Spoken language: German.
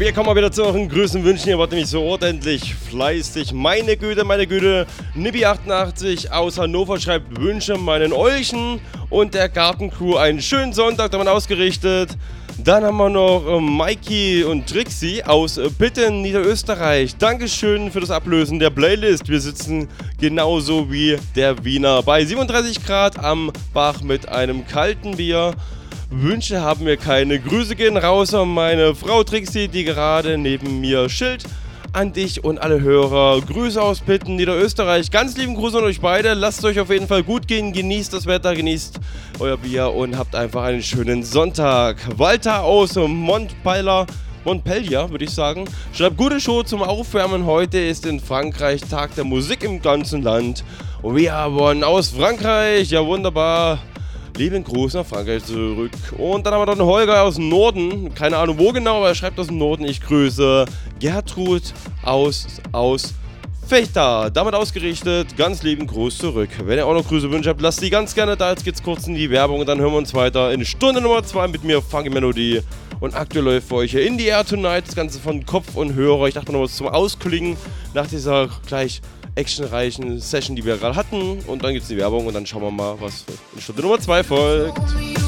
wir kommen mal wieder zu euren Grüßen, Wünschen. Ihr wart nämlich so ordentlich fleißig. Meine Güte, Nibbi88 aus Hannover schreibt Wünsche meinen Olchen und der Gartencrew einen schönen Sonntag, damit ausgerichtet. Dann haben wir noch Mikey und Trixie aus Pitten, Niederösterreich. Dankeschön für das Ablösen der Playlist. Wir sitzen genauso wie der Wiener bei 37 Grad am Bach mit einem kalten Bier. Wünsche haben wir keine. Grüße gehen raus an meine Frau Trixie, die gerade neben mir chillt. An dich und alle Hörer. Grüße aus Pitten, Niederösterreich. Ganz lieben Gruß an euch beide. Lasst es euch auf jeden Fall gut gehen. Genießt das Wetter, genießt euer Bier und habt einfach einen schönen Sonntag. Walter aus Montpellier, würde ich sagen. Schreibt gute Show zum Aufwärmen. Heute ist in Frankreich Tag der Musik im ganzen Land. Und wir haben aus Frankreich. Ja, wunderbar. Lieben Gruß nach Frankreich zurück. Und dann haben wir noch einen Holger aus dem Norden. Keine Ahnung wo genau, aber er schreibt aus dem Norden. Ich grüße Gertrud aus Fechter. Damit ausgerichtet. Ganz lieben Gruß zurück. Wenn ihr auch noch Grüße wünscht habt, lasst die ganz gerne da. Jetzt geht's kurz in die Werbung und dann hören wir uns weiter in Stunde Nummer 2 mit mir, Funky Melody. Und aktuell läuft für euch hier In the Air Tonight. Das Ganze von Kopf und Hörer. Ich dachte noch was zum Ausklingen nach dieser gleich actionreichen Session, die wir gerade hatten. Und dann gibt's die Werbung und dann schauen wir mal, was in Stunde Nummer 2 folgt.